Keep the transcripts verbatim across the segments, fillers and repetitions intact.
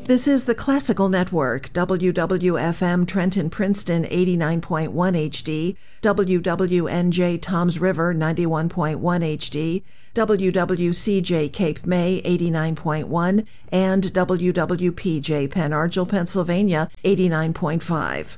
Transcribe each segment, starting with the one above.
This is the Classical Network, W W F M Trenton Princeton eighty-nine point one H D, W W N J Toms River ninety-one point one H D, W W C J Cape May eighty-nine point one, and W W P J Penn Argyl, Pennsylvania eighty-nine point five.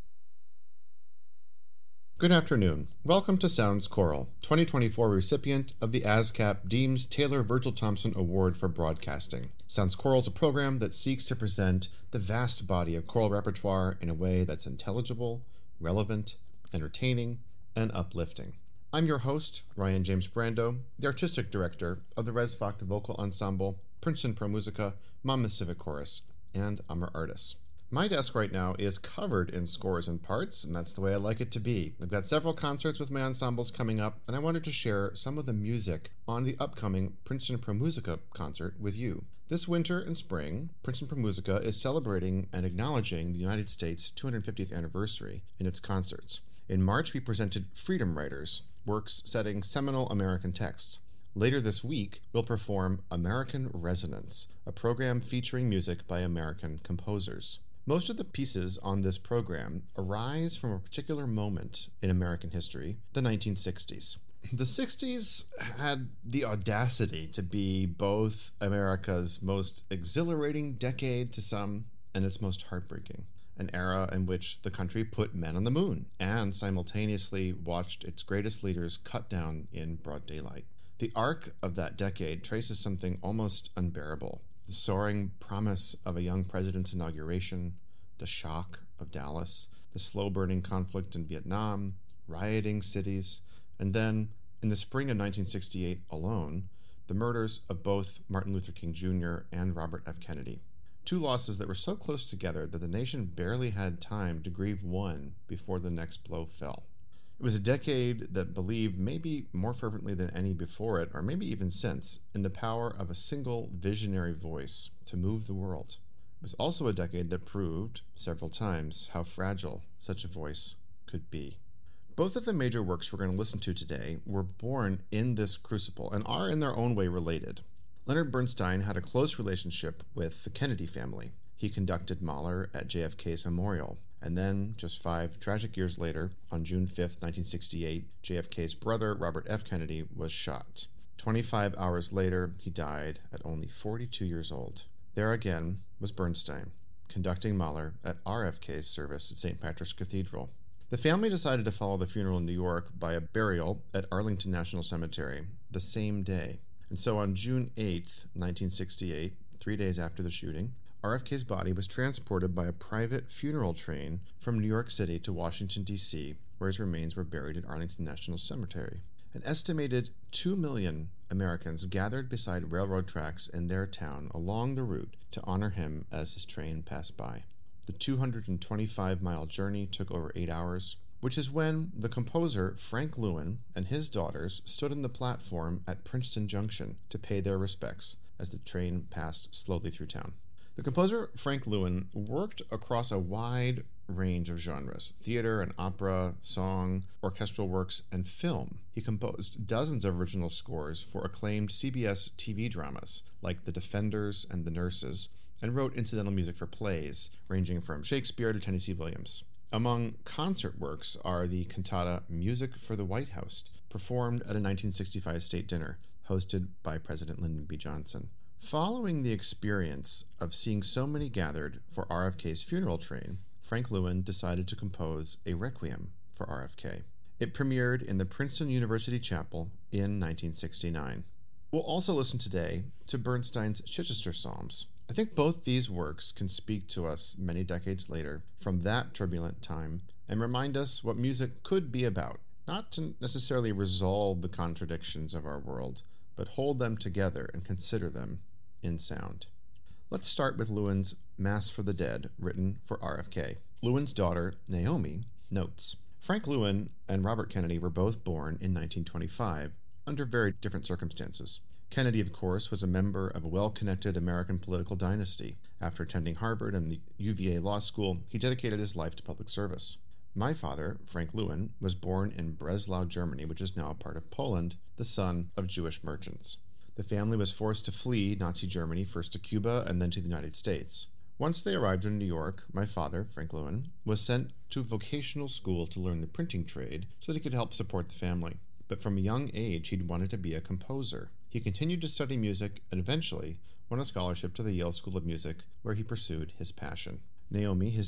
Good afternoon. Welcome to Sounds Choral, twenty twenty-four recipient of the ASCAP Deems Taylor Virgil Thompson Award for Broadcasting. Sounds Choral is a program that seeks to present the vast body of choral repertoire in a way that's intelligible, relevant, entertaining, and uplifting. I'm your host, Ryan James Brando, the Artistic Director of the Res Vogt Vocal Ensemble, Princeton Pro Musica, Monmouth Civic Chorus, and Amor Artis. My desk right now is covered in scores and parts, and that's the way I like it to be. I've got several concerts with my ensembles coming up, and I wanted to share some of the music on the upcoming Princeton Pro Musica concert with you. This winter and spring, Princeton Pro Musica is celebrating and acknowledging the United States' two hundred fiftieth anniversary in its concerts. In March, we presented Freedom Writers, works setting seminal American texts. Later this week, we'll perform American Resonance, a program featuring music by American composers. Most of the pieces on this program arise from a particular moment in American history, the nineteen sixties. The sixties had the audacity to be both America's most exhilarating decade to some and its most heartbreaking. An era in which the country put men on the moon and simultaneously watched its greatest leaders cut down in broad daylight. The arc of that decade traces something almost unbearable. The soaring promise of a young president's inauguration, the shock of Dallas, the slow-burning conflict in Vietnam, rioting cities, and then, in the spring of nineteen sixty-eight alone, the murders of both Martin Luther King Junior and Robert F. Kennedy. Two losses that were so close together that the nation barely had time to grieve one before the next blow fell. It was a decade that believed, maybe more fervently than any before it, or maybe even since, in the power of a single visionary voice to move the world. It was also a decade that proved, several times, how fragile such a voice could be. Both of the major works we're going to listen to today were born in this crucible and are in their own way related. Leonard Bernstein had a close relationship with the Kennedy family. He conducted Mahler at J F K's memorial. And then, just five tragic years later, on June fifth, nineteen sixty-eight, J F K's brother, Robert F. Kennedy, was shot. twenty-five hours later, he died at only forty-two years old. There again was Bernstein, conducting Mahler at R F K's service at Saint Patrick's Cathedral. The family decided to follow the funeral in New York by a burial at Arlington National Cemetery the same day. And so on June eighth, nineteen sixty-eight, three days after the shooting, R F K's body was transported by a private funeral train from New York City to Washington, D C, where his remains were buried at Arlington National Cemetery. An estimated two million Americans gathered beside railroad tracks in their town along the route to honor him as his train passed by. The two hundred twenty-five mile journey took over eight hours, which is when the composer Frank Lewin and his daughters stood on the platform at Princeton Junction to pay their respects as the train passed slowly through town. The composer Frank Lewin worked across a wide range of genres: theater and opera, song, orchestral works, and film. He composed dozens of original scores for acclaimed C B S T V dramas like The Defenders and The Nurses, and wrote incidental music for plays ranging from Shakespeare to Tennessee Williams. Among concert works are the cantata Music for the White House, performed at a nineteen sixty-five state dinner hosted by President Lyndon B. Johnson. Following the experience of seeing so many gathered for R F K's funeral train, Frank Lewin decided to compose a requiem for R F K. It premiered in the Princeton University Chapel in nineteen sixty-nine. We'll also listen today to Bernstein's Chichester Psalms. I think both these works can speak to us many decades later from that turbulent time and remind us what music could be about, not to necessarily resolve the contradictions of our world, but hold them together and consider them in sound. Let's start with Lewin's Mass for the Dead, written for R F K. Lewin's daughter, Naomi, notes, Frank Lewin and Robert Kennedy were both born in nineteen twenty-five, under very different circumstances. Kennedy, of course, was a member of a well-connected American political dynasty. After attending Harvard and the U V A Law School, he dedicated his life to public service. My father, Frank Lewin, was born in Breslau, Germany, which is now a part of Poland, the son of Jewish merchants. The family was forced to flee Nazi Germany, first to Cuba and then to the United States. Once they arrived in New York, my father, Frank Lewin, was sent to vocational school to learn the printing trade so that he could help support the family. But from a young age, he'd wanted to be a composer. He continued to study music and eventually won a scholarship to the Yale School of Music, where he pursued his passion. Naomi, his